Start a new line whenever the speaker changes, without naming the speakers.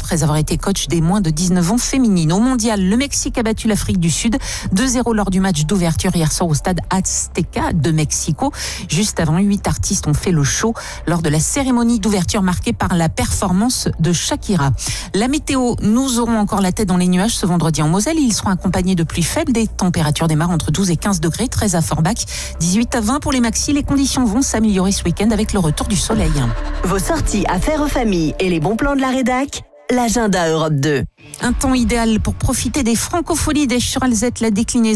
après avoir été coach des moins de 19 ans féminines. Au mondial, le Mexique a battu l'Afrique du Sud 2-0 lors du match d'ouverture hier soir au stade Azteca de Mexico. Juste avant, 8 artistes ont fait le show lors de la cérémonie d'ouverture marquée par la performance de Shakira. La météo, nous aurons encore la tête dans les nuages ce vendredi en Moselle. Ils seront accompagnés de pluies faibles. Des températures démarrent entre 12 et 15 degrés, 13 à Forbach, 18 à 20 pour les maxis. Les conditions vont s'améliorer ce week-end avec le retour du soleil.
Vos sorties affaires aux familles et les bons plans de la rédac, l'agenda Europe 2.
Un temps idéal pour profiter des francopholies d'Esch-sur-Alzette, la déclinaison